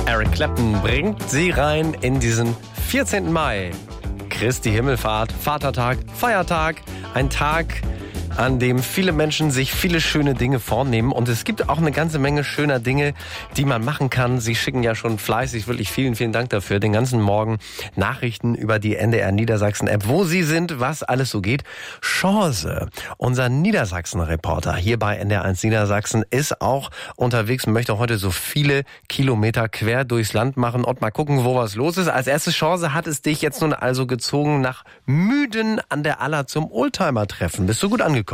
Eric Clapton bringt sie rein in diesen 14. Mai. Christi Himmelfahrt, Vatertag, Feiertag, ein Tag, an dem viele Menschen sich viele schöne Dinge vornehmen. Und es gibt auch eine ganze Menge schöner Dinge, die man machen kann. Sie schicken ja schon fleißig, wirklich vielen, vielen Dank dafür. Den ganzen Morgen Nachrichten über die NDR Niedersachsen-App, wo Sie sind, was alles so geht. Chance, unser Niedersachsen-Reporter hier bei NDR1 Niedersachsen, ist auch unterwegs und möchte heute so viele Kilometer quer durchs Land machen und mal gucken, wo was los ist. Als erste Chance hat es dich jetzt nun also gezogen nach Müden an der Aller zum Oldtimer-Treffen. Bist du gut angekommen?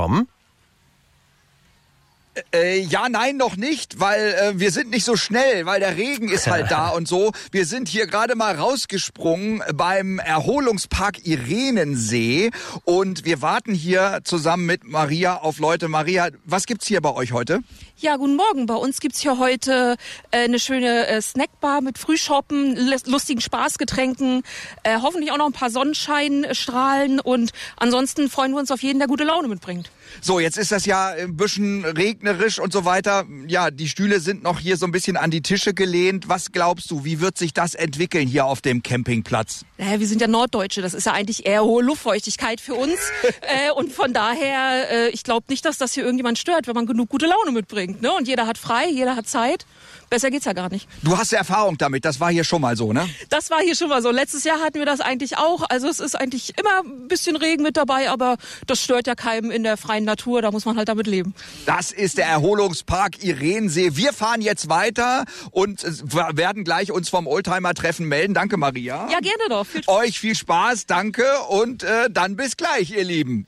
Ja, nein, noch nicht, weil wir sind nicht so schnell, weil der Regen ist halt da und so. Wir sind hier gerade mal rausgesprungen beim Erholungspark Irenensee und wir warten hier zusammen mit Maria auf Leute. Maria, was gibt's hier bei euch heute? Ja, guten Morgen. Bei uns gibt's hier heute eine schöne Snackbar mit Frühschoppen, lustigen Spaßgetränken, hoffentlich auch noch ein paar Sonnenscheinstrahlen und ansonsten freuen wir uns auf jeden, der gute Laune mitbringt. So, jetzt ist das ja ein bisschen regnerisch und so weiter. Ja, die Stühle sind noch hier so ein bisschen an die Tische gelehnt. Was glaubst du, wie wird sich das entwickeln hier auf dem Campingplatz? Naja, wir sind ja Norddeutsche, das ist ja eigentlich eher hohe Luftfeuchtigkeit für uns. Und von daher, ich glaube nicht, dass das hier irgendjemand stört, wenn man genug gute Laune mitbringt. Ne? Und jeder hat frei, jeder hat Zeit. Besser geht's ja gar nicht. Du hast ja Erfahrung damit, das war hier schon mal so, ne? Das war hier schon mal so. Letztes Jahr hatten wir das eigentlich auch. Also es ist eigentlich immer ein bisschen Regen mit dabei, aber das stört ja keinem in der freien Natur. Da muss man halt damit leben. Das ist der Erholungspark Irenensee. Wir fahren jetzt weiter und werden gleich uns vom Oldtimer-Treffen melden. Danke, Maria. Ja, gerne doch. Viel Spaß. Euch viel Spaß, danke und dann bis gleich, ihr Lieben.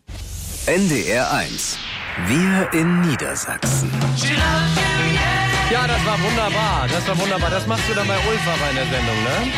NDR1. Wir in Niedersachsen. Ja, das war wunderbar. Das war wunderbar. Das machst du dann bei Ulfa in der Sendung, ne?